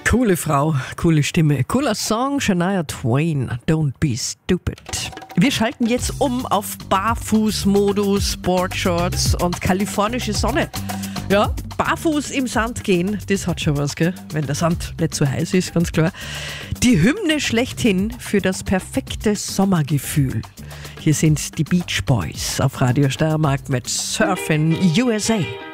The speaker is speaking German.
Coole Frau, coole Stimme, cooler Song, Shania Twain, Don't Be Stupid. Wir schalten jetzt um auf Barfußmodus, Sportshorts und kalifornische Sonne. Ja, barfuß im Sand gehen, das hat schon was, gell? Wenn der Sand nicht zu heiß ist, ganz klar. Die Hymne schlechthin für das perfekte Sommergefühl. Hier sind die Beach Boys auf Radio Steiermark mit Surfin' USA.